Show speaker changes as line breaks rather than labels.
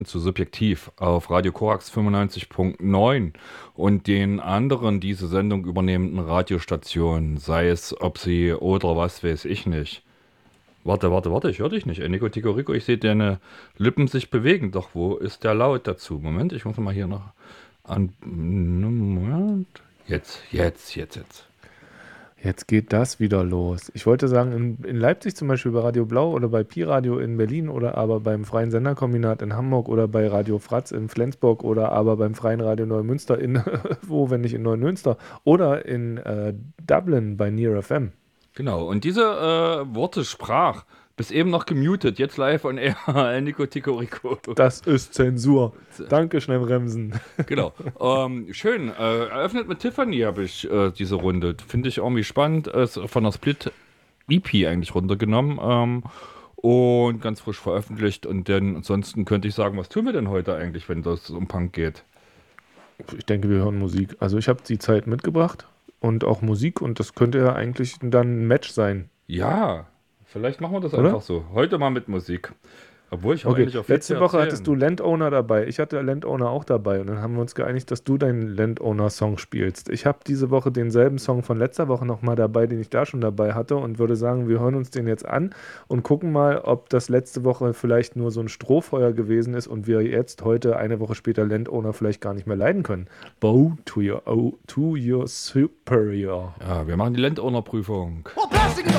zu Subjektiv auf Radio Korax 95.9 und den anderen diese Sendung übernehmenden Radiostationen, sei es ob sie oder was weiß ich nicht. Warte, ich höre dich nicht. Nico Tico, ich sehe deine Lippen sich bewegen. Doch, wo ist der Laut dazu? Moment, ich muss mal hier noch an. Moment. Jetzt.
Jetzt geht das wieder los. Ich wollte sagen, in Leipzig zum Beispiel bei Radio Blau oder bei Pi-Radio in Berlin oder aber beim Freien Senderkombinat in Hamburg oder bei Radio Fratz in Flensburg oder aber beim Freien Radio Neumünster in, wo, wenn nicht in Neumünster, oder in Dublin bei Near FM.
Genau, und diese Worte sprach, bis eben noch gemutet, jetzt live on air, Nico Tico.
Das ist Zensur. Danke, schnell bremsen.
Genau. Schön. Eröffnet mit Tiffany habe ich diese Runde. Finde ich irgendwie spannend. Ist von der Split EP eigentlich runtergenommen und ganz frisch veröffentlicht. Und dann ansonsten könnte ich sagen, was tun wir denn heute eigentlich, wenn das um Punk geht?
Ich denke, wir hören Musik. Also ich habe die Zeit mitgebracht und auch Musik und das könnte ja eigentlich dann ein Match sein,
Ja, vielleicht machen wir das
oder?
einfach so. Heute mal mit Musik. Obwohl ich habe
Okay,
eigentlich auch viel zu
letzte Woche
erzählen.
hattest du Landowner dabei. Ich hatte Landowner auch dabei und dann haben wir uns geeinigt, dass du deinen Landowner-Song spielst. Ich habe diese Woche denselben Song von letzter Woche nochmal dabei, den ich da schon dabei hatte und würde sagen, wir hören uns den jetzt an und gucken mal, ob das letzte Woche vielleicht nur so ein Strohfeuer gewesen ist und wir jetzt heute, eine Woche später, Landowner vielleicht gar nicht mehr leiden können. Bow to your superior.
Ja, wir machen die Landowner-Prüfung.
Well, passing it